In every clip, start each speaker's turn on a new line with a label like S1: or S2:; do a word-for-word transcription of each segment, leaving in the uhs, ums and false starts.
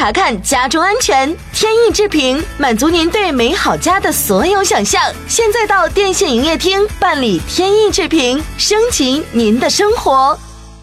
S1: 查看家中安全。天翼智评满足您对美好家的所有想象。现在到电信营业厅办理天翼智评，升级您的生活。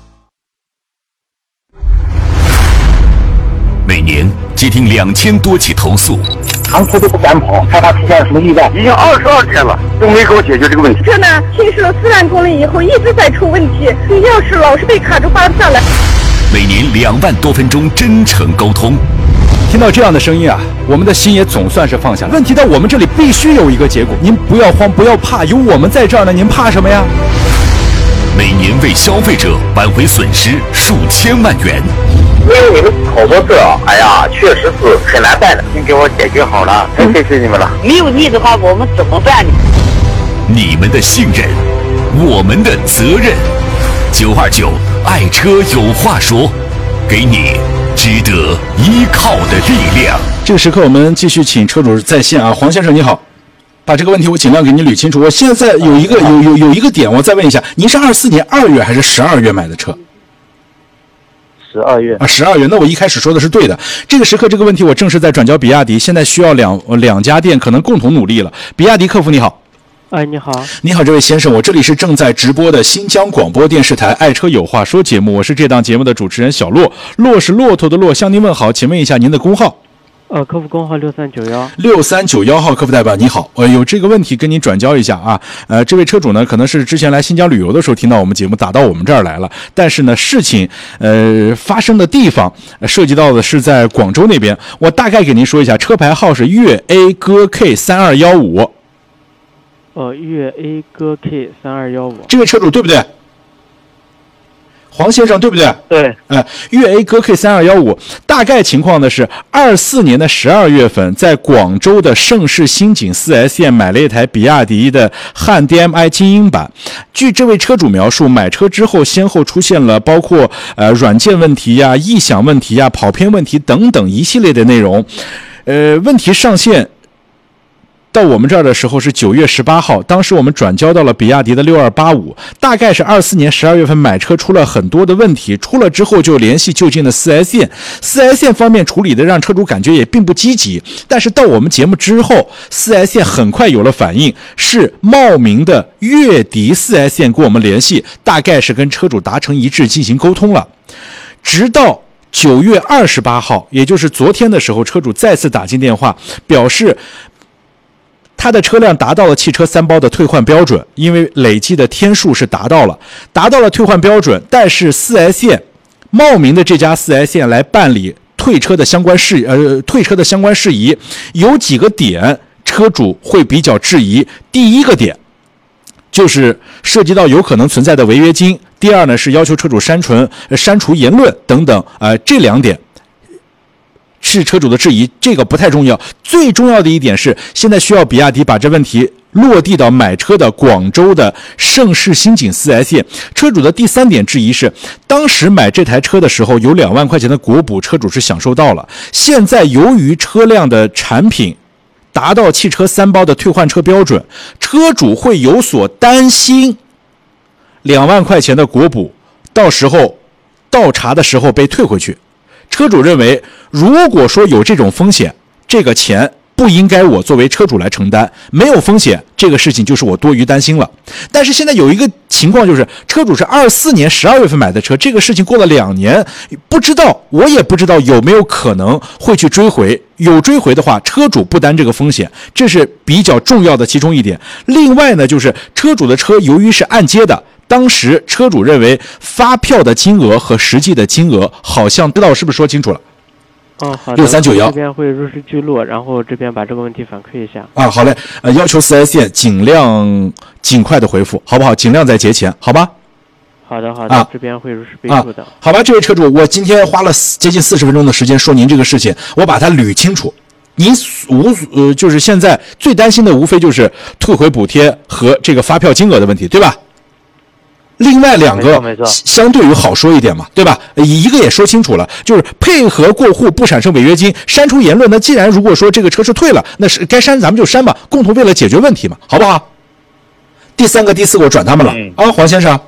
S2: 每年接听两千多起投诉，
S3: 长途都不敢跑，害怕出现什么意外。
S4: 已经二十二天了，都没给我解决这个问题。
S5: 车呢，行驶了四万公里以后一直在出问题，你要是老是被卡住发不下来。
S2: 每年两万多分钟真诚沟通。
S6: 听到这样的声音啊，我们的心也总算是放下了。问题到我们这里必须有一个结果，您不要慌，不要怕，有我们在这儿呢，您怕什么呀？
S2: 每年为消费者挽回损失数千万元。
S3: 因为你们好多事啊，哎呀，确实是很难办的，您给我解决好了，太谢谢你们了。
S7: 没有你的话，我们怎么办呢？
S2: 你们的信任，我们的责任。九二九爱车有话说，给你值得依靠的力量。
S6: 这个时刻我们继续请车主在线啊，黄先生你好，把这个问题我尽量给你捋清楚。我现在有一个有有有一个点，我再问一下，您是二四年二月还是十二月买的车？
S3: 十二月
S6: 啊，十二月。那我一开始说的是对的。这个时刻这个问题我正式在转交比亚迪，现在需要两两家店可能共同努力了。比亚迪客服你好。
S8: 哎，你好，
S6: 你好，这位先生，我这里是正在直播的新疆广播电视台《爱车有话说》节目，我是这档节目的主持人小骆，骆是骆驼的骆，向您问好，请问一下您的工号？
S8: 呃，客服工号六三九幺
S6: 六三九幺号客服代表你好，呃，有这个问题跟您转交一下啊。呃，这位车主呢，可能是之前来新疆旅游的时候听到我们节目，打到我们这儿来了，但是呢，事情呃发生的地方、呃、涉及到的是在广州那边。我大概给您说一下，车牌号是粤 A 哥 K 三二一五。
S8: 呃，粤 A 哥 K 三二一五。
S6: 这位车主对不对？黄先生对不对？
S3: 对，
S6: 呃，粤 A 哥 K 三二一五，大概情况呢是二四年的十二月份，在广州的盛世新景 四 S 店买了一台比亚迪的汉 D M I 精英版。据这位车主描述，买车之后先后出现了包括呃软件问题呀、异响问题呀、跑偏问题等等一系列的内容。呃，问题上线到我们这儿的时候是九月十八号，当时我们转交到了比亚迪的六二八五，大概是二四年十二月份买车出了很多的问题，出了之后就联系就近的 四 S 店， 四 S 店方面处理的让车主感觉也并不积极，但是到我们节目之后， 四 S 店很快有了反应，是茂名的悦迪 四 S 店跟我们联系，大概是跟车主达成一致进行沟通了，直到九月二十八号，也就是昨天的时候，车主再次打进电话表示他的车辆达到了汽车三包的退换标准，因为累计的天数是达到了，达到了退换标准，但是 四 S 店茂名的这家 四 S 店来办理退车的相关事呃退车的相关事宜，有几个点车主会比较质疑。第一个点就是涉及到有可能存在的违约金，第二呢是要求车主删除删除言论等等，呃这两点是车主的质疑，这个不太重要。最重要的一点是，现在需要比亚迪把这问题落地到买车的广州的盛世新景 四 S 店。车主的第三点质疑是，当时买这台车的时候有两万块钱的国补，车主是享受到了。现在由于车辆的产品达到汽车三包的退换车标准，车主会有所担心，两万块钱的国补到时候倒查的时候被退回去。车主认为，如果说有这种风险，这个钱不应该我作为车主来承担，没有风险，这个事情就是我多余担心了。但是现在有一个情况就是，车主是二四年十二月份买的车，这个事情过了两年，不知道我也不知道有没有可能会去追回，有追回的话，车主不担这个风险，这是比较重要的其中一点。另外呢，就是车主的车由于是按揭的，当时车主认为发票的金额和实际的金额好像，知道我是不是说清楚了？
S8: 哦，好的。
S6: 六三九幺
S8: 这边会如实记录，然后这边把这个问题反馈一下。
S6: 啊，好嘞，呃，要求 四 S 店尽量尽快的回复，好不好？尽量在节前，好吧？
S8: 好的，好的，啊、这边会如实备注的、啊。
S6: 好吧，这位车主，我今天花了接近四十分钟的时间说您这个事情，我把它捋清楚。您无呃，就是现在最担心的无非就是退回补贴和这个发票金额的问题，对吧？另外两个相对于好说一点嘛，对吧？一个也说清楚了，就是配合过户不产生违约金，删除言论。那既然如果说这个车是退了，那是该删咱们就删吧，共同为了解决问题嘛，好不好？第三个、第四个我转他们了、嗯、啊，黄先生，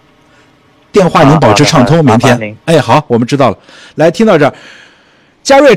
S6: 电话您保持畅通，明天。哎，好，我们知道了。来，听到这儿，嘉瑞。